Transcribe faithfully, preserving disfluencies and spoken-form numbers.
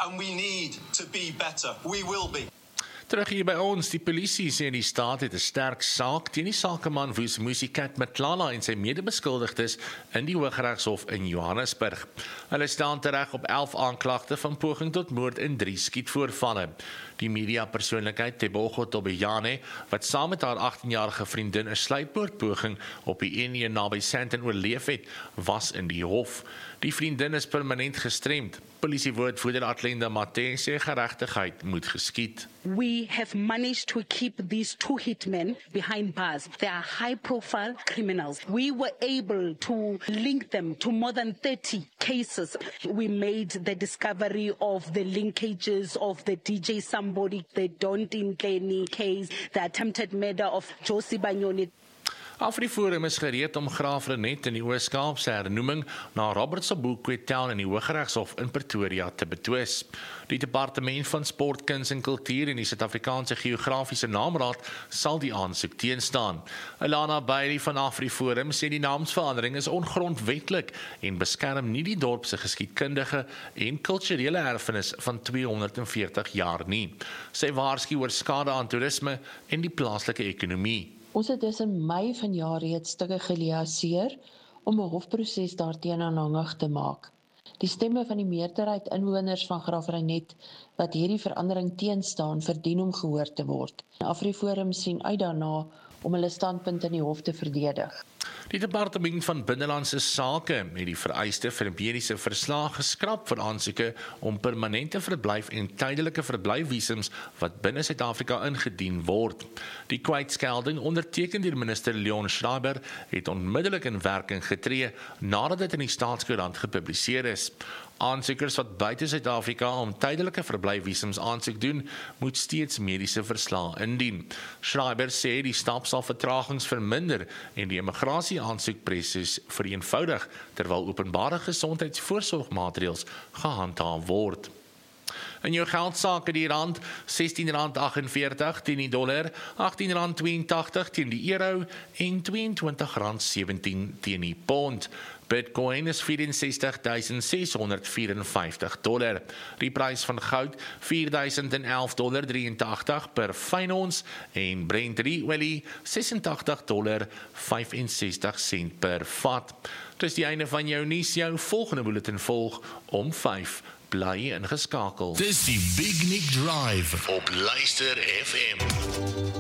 and we need to be better. We will be. Terug hier by ons, die polisie sê die staat het 'n sterk saak teen die sakeman Woes Musicat Matlala en sy medebeskuldigdes in die Hooggeregshof in Johannesburg. Hulle staan tereg op elf aanklagte van poging tot moord in drie skietvoorvalle. Die mediapersoonlikheid Tebogo Tobeyane, wat saam met haar agttien-jarige vriendin 'n sluipmoordpoging op die N een naby Sandton oorleef het, was in die hof. Die vriendin is permanent gestremd. Polisiewoordvoerder Atlenda Mate sê geregtigheid moet geskied. We have managed to keep these two hitmen behind bars. They are high-profile criminals. We were able to link them to more than thirty cases. We made the discovery of the linkages of the D J Somebody, the Don Tintleni case, the attempted murder of Josie Banyoni. AfriForum is gereed om Graaf Reinet in die Oos-Kaap se hernoeming na Robert Sobukwe Town in die Hooggeregshof in Pretoria te betwis. Die Departement van Sport, Kuns en Kultuur en die Suid-Afrikaanse Geografiese Naamraad sal die aansoek teenstaan. Alana Bailey van AfriForum sê die naamsverandering is ongrondwetlik en beskerm nie die dorp se geskiedkundige en kulturele erfenis van tweehonderdveertig jaar nie. Sy waarsku oor skade aan toerisme en die plaaslike ekonomie. Ons het dus in Mei vanjaar reeds stukke geliaseer om 'n hofproses daarteen aanhangig te maak. Die stemme van die meerderheid inwoners van Graaf Reinet wat hierdie verandering teenstaan, verdien om gehoor te word. AfriForum sien uit daarna om hulle standpunt in die hof te verdedig. Die Departement van Binnelandse Sake het die vereiste vir mediese verslag geskraap vir aansoeke om permanente verblyf en tydelike verblyfvisums wat binne Suid-Afrika ingedien word. Die kwytskelding, onderteken deur minister Leon Schreiber, het onmiddellik in werking getree nadat dit in die Staatskoerant gepubliseer is. Aansoekers wat buite Suid-Afrika om tydelike verblyfvisums aansoek doen, moet steeds mediese verslae indien. Schreiber sê die stap sal vertragings verminder en die immigrasie aansoekproses vereenvoudig, terwyl openbare gesondheidsvoorsorgmaatreëls gehandhaaf word. In jou geldsaake die rand sestien rand agtenveertig teen die dollar, agttien rand tweeëntagtig teen die euro en tweeëntwintig rand sewentien teen die pond. Bitcoin is vyf ses duisend ses honderd vyf-en-vyftig dollar. Die prys van goud vier duisend elf dollar drieëntagtig per fyn ons en Brent olie ses agt ses dollar vyf en sestig sent per vat. Dis die einde van jou nuus. Jou volgende bulletin volg om vyf. Bly ingeskakel. Dis die Big Nick Drive op Luister F M.